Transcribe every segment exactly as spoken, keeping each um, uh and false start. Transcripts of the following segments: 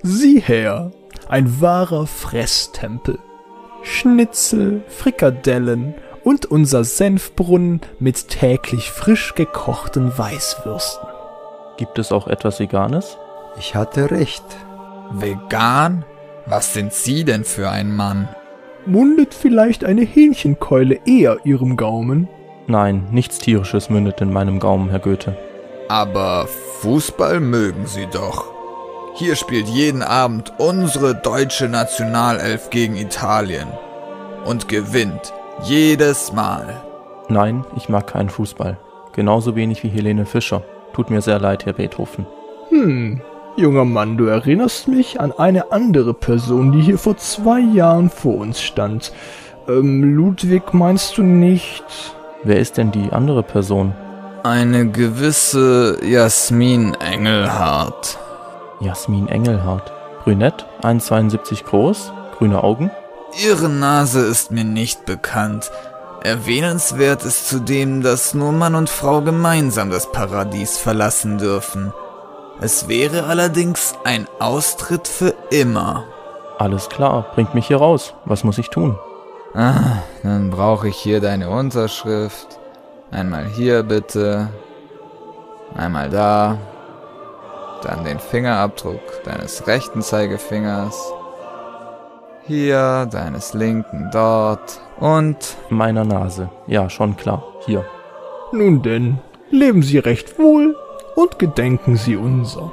Sieh her, ein wahrer Fresstempel. Schnitzel, Frikadellen und unser Senfbrunnen mit täglich frisch gekochten Weißwürsten. Gibt es auch etwas Veganes? Ich hatte recht. Vegan? Was sind Sie denn für ein Mann? Mundet vielleicht eine Hähnchenkeule eher Ihrem Gaumen? Nein, nichts Tierisches mündet in meinem Gaumen, Herr Goethe. Aber Fußball mögen Sie doch. Hier spielt jeden Abend unsere deutsche Nationalelf gegen Italien. Und gewinnt. Jedes Mal. Nein, ich mag keinen Fußball. Genauso wenig wie Helene Fischer. Tut mir sehr leid, Herr Beethoven. Hm, junger Mann, du erinnerst mich an eine andere Person, die hier vor zwei Jahren vor uns stand. Ähm, Ludwig meinst du nicht? Wer ist denn die andere Person? Eine gewisse Jasmin Engelhardt. Jasmin Engelhardt. Brünett, eins Komma zweiundsiebzig groß, grüne Augen. Ihre Nase ist mir nicht bekannt. Erwähnenswert ist zudem, dass nur Mann und Frau gemeinsam das Paradies verlassen dürfen. Es wäre allerdings ein Austritt für immer. Alles klar, bringt mich hier raus. Was muss ich tun? Ah, dann brauche ich hier deine Unterschrift. Einmal hier bitte. Einmal da. Dann den Fingerabdruck deines rechten Zeigefingers. Hier, deines linken dort und meiner Nase. Ja, schon klar. Hier. Nun denn, leben Sie recht wohl und gedenken Sie unser.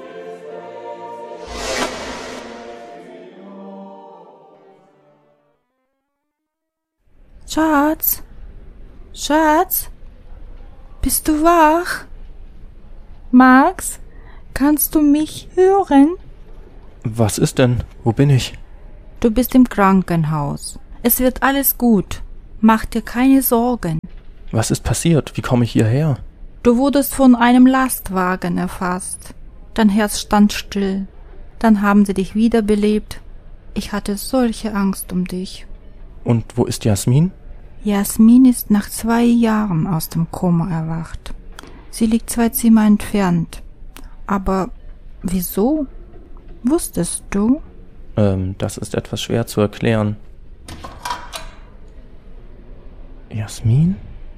Schatz? Schatz? Bist du wach? Max, kannst du mich hören? Was ist denn? Wo bin ich? Du bist im Krankenhaus. Es wird alles gut. Mach dir keine Sorgen. Was ist passiert? Wie komme ich hierher? Du wurdest von einem Lastwagen erfasst. Dein Herz stand still. Dann haben sie dich wiederbelebt. Ich hatte solche Angst um dich. Und wo ist Jasmin? Jasmin ist nach zwei Jahren aus dem Koma erwacht. Sie liegt zwei Zimmer entfernt. Aber wieso? Wusstest du? Ähm, das ist etwas schwer zu erklären. Jasmin?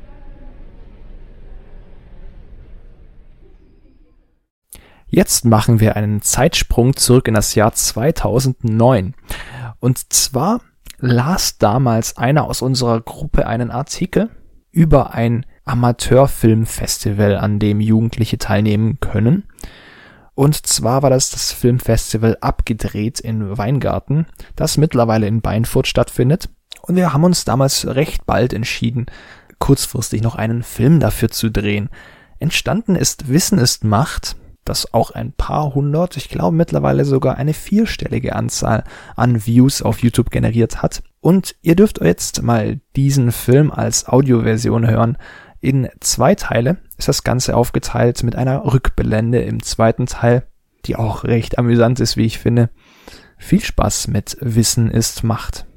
Jetzt machen wir einen Zeitsprung zurück in das Jahr zweitausendneun. Und zwar las damals einer aus unserer Gruppe einen Artikel über ein Amateurfilmfestival, an dem Jugendliche teilnehmen können. Und zwar war das das Filmfestival Abgedreht in Weingarten, das mittlerweile in Beinfurt stattfindet. Und wir haben uns damals recht bald entschieden, kurzfristig noch einen Film dafür zu drehen. Entstanden ist Wissen ist Macht, das auch ein paar hundert, ich glaube mittlerweile sogar eine vierstellige Anzahl an Views auf YouTube generiert hat. Und ihr dürft jetzt mal diesen Film als Audioversion hören. In zwei Teile ist das Ganze aufgeteilt mit einer Rückblende im zweiten Teil, die auch recht amüsant ist, wie ich finde. Viel Spaß mit Wissen ist Macht.